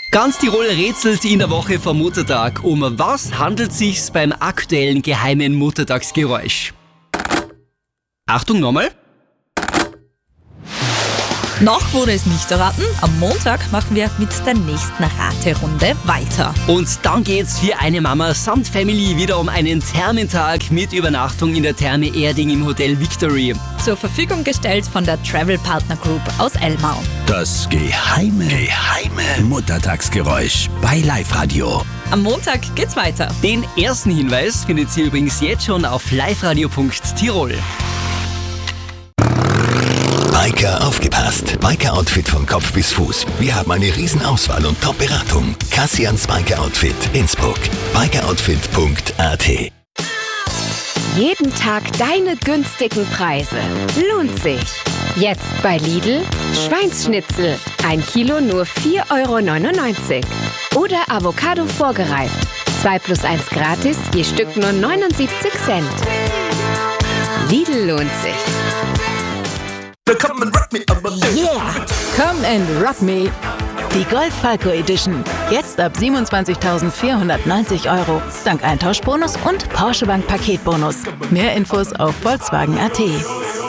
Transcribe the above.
Ganz Tirol rätselt in der Woche vor Muttertag. Um was handelt es sich beim aktuellen geheimen Muttertagsgeräusch? Achtung, nochmal. Noch wurde es nicht erraten. Am Montag machen wir mit der nächsten Raterunde weiter. Und dann geht's für eine Mama samt Family wieder um einen Thermentag mit Übernachtung in der Therme Erding im Hotel Victory. Zur Verfügung gestellt von der Travel Partner Group aus Elmau. Das geheime Muttertagsgeräusch bei Live-Radio. Am Montag geht's weiter. Den ersten Hinweis findet ihr übrigens jetzt schon auf liveradio.tirol. Biker aufgepasst. Biker-Outfit von Kopf bis Fuß. Wir haben eine Riesenauswahl und Top-Beratung. Cassians Biker-Outfit, Innsbruck. Bikeroutfit.at. Jeden Tag deine günstigen Preise. Lohnt sich. Jetzt bei Lidl Schweinsschnitzel. 1 Kilo nur 4,99 €. Oder Avocado vorgereift. 2+1 gratis, je Stück nur 79 Cent. Lidl lohnt sich. Yeah! Come and rock me! Die Golf Falco Edition. Jetzt ab 27.490 €. Dank Eintauschbonus und Porsche Bank Paketbonus. Mehr Infos auf Volkswagen.at.